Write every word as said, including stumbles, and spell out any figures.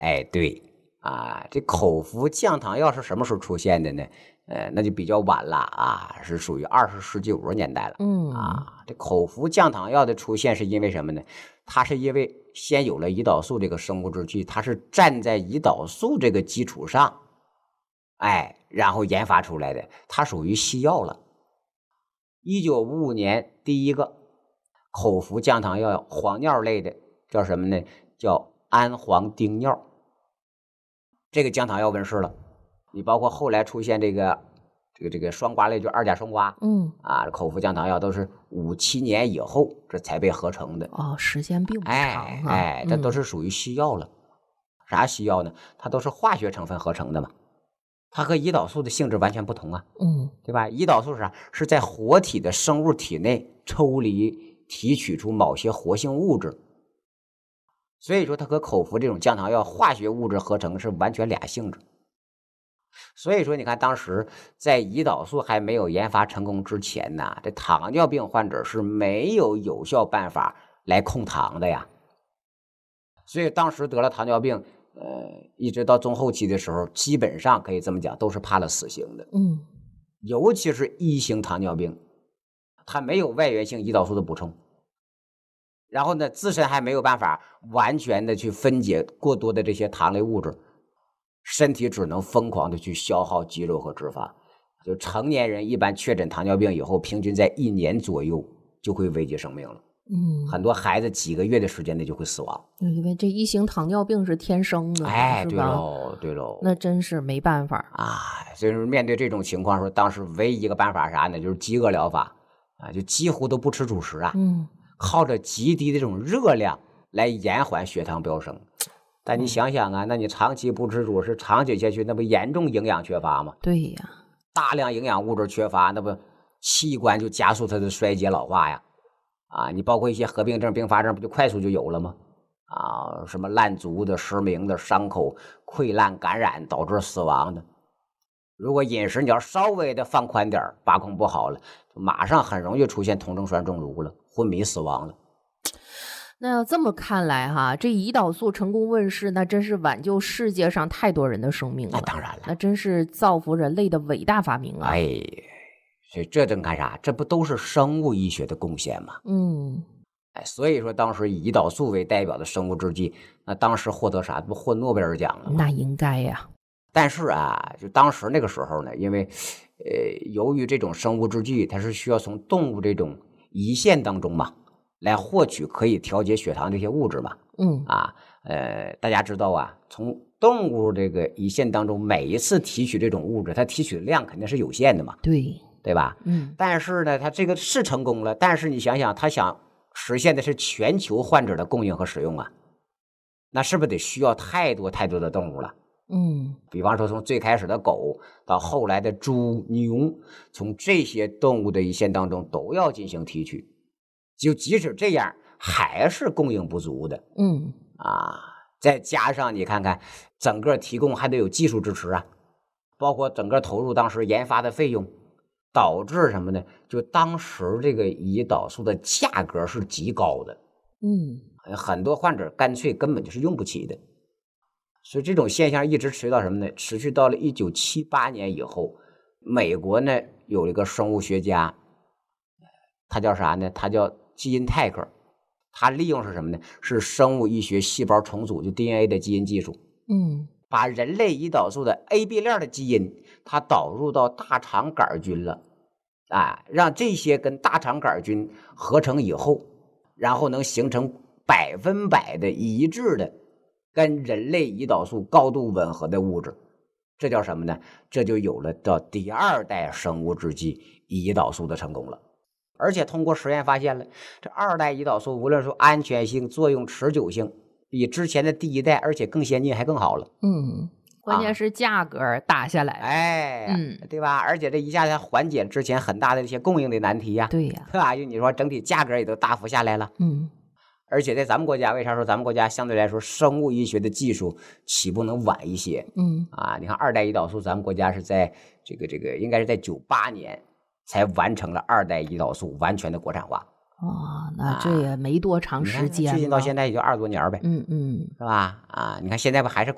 哎，对啊，这口服降糖药是什么时候出现的呢？呃，那就比较晚了啊，是属于二十世纪五十年代了。 嗯啊，这口服降糖药的出现是因为什么呢？它是因为先有了胰岛素这个生物制剂，它是站在胰岛素这个基础上，哎，然后研发出来的，它属于西药了。一九五五年第一个口服降糖药黄尿类的叫什么呢？叫氨黄丁尿。这个降糖药问世了，你包括后来出现这个这个这个双胍类，就二甲双胍， 嗯， 啊，口服降糖药都是五七年以后这才被合成的。 哦，时间并不长哎哈。 哎，这都嗯是属于西药了。啥西药呢？它都是化学成分合成的嘛，它和胰岛素的性质完全不同啊， 嗯对吧？胰岛素是啥？是在活体的生物体内抽离提取出某些活性物质，所以说它和口服这种降糖药化学物质合成是完全俩性质。所以说你看当时在胰岛素还没有研发成功之前呢，这糖尿病患者是没有有效办法来控糖的呀。所以当时得了糖尿病，呃，一直到中后期的时候，基本上可以这么讲，都是判了死刑的。 嗯尤其是一型糖尿病，它没有外源性胰岛素的补充，然后呢，自身还没有办法完全的去分解过多的这些糖类物质，身体只能疯狂的去消耗肌肉和脂肪。就成年人一般确诊糖尿病以后，平均在一年左右就会危及生命了。 嗯， 很多孩子几个月的时间内就会死亡。 因为这一型糖尿病是天生的嘛， 哎，对是吧？ 喽，对喽。 那真是没办法。 啊，所以说面对这种情况说，当时唯一一个办法啥呢？就是饥饿疗法啊，就几乎都不吃主食啊， 嗯靠着极低的这种热量来延缓血糖飙升。但你想想啊，那你长期不吃主食，长久下去，那不严重营养缺乏吗？ 对呀。 大量营养物质缺乏，那不器官就加速它的衰竭老化呀。啊，你包括一些合并症、并发症，不就快速就有了吗？啊，什么烂足的、失明的、伤口溃烂感染导致死亡的。如果饮食你要稍微的放宽点，把控不好了，马上很容易出现酮症酸中毒了，昏迷死亡了。 那要这么看来哈，这胰岛素成功问世，那真是挽救世界上太多人的生命了。 那当然了， 那真是造福人类的伟大发明啊！ 哎，所以这正干啥？这不都是生物医学的贡献吗？ 嗯哎，所以说当时以胰岛素为代表的生物制剂，那当时获得啥？不获诺贝尔奖了吗？ 那应该呀。 但是啊，就当时那个时候呢，因为呃，由于这种生物制剂，它是需要从动物这种胰腺当中嘛，来获取可以调节血糖这些物质嘛。 嗯啊，呃，大家知道啊，从动物这个胰腺当中每一次提取这种物质，它提取的量肯定是有限的嘛， 对。 对吧？ 嗯但是呢，它这个是成功了，但是你想想，它想实现的是全球患者的供应和使用啊，那是不是得需要太多太多的动物了？ 嗯比方说，从最开始的狗到后来的猪、牛，从这些动物的胰腺当中都要进行提取，就即使这样，还是供应不足的嗯啊。再加上你看看，整个提供还得有技术支持啊，包括整个投入当时研发的费用，导致什么呢？就当时这个胰岛素的价格是极高的， 嗯很多患者干脆根本就是用不起的。所以这种现象一直持续到什么呢？持续到了一九七八年以后，美国呢有一个生物学家，他叫啥呢？他叫基因泰克，他利用是什么呢？是生物医学细胞重组，就 D N A 的基因技术， 嗯把人类胰岛素的 A B 链的基因，它导入到大肠杆菌了，啊，让这些跟大肠杆菌合成以后，然后能形成百分百的一致的跟人类胰岛素高度吻合的物质，这叫什么呢？这就有了到第二代生物制剂胰岛素的成功了。而且通过实验发现了，这二代胰岛素无论说安全性、作用持久性，比之前的第一代而且更先进，还更好了。 嗯，关键是价格打下来。 哎， 嗯， 对吧？而且这一下子缓解之前很大的一些供应的难题呀、 对呀。 对吧？就你说整体价格也都大幅下来了。 嗯而且在咱们国家，为啥说咱们国家相对来说生物医学的技术起步能晚一些？ 嗯啊，你看二代胰岛素，咱们国家是在这个这个应该是在九八年才完成了二代胰岛素完全的国产化。 哦，那这也没多长你看时间了。 最近到现在也就二十多年呗， 嗯嗯。 是吧？啊，你看现在不还是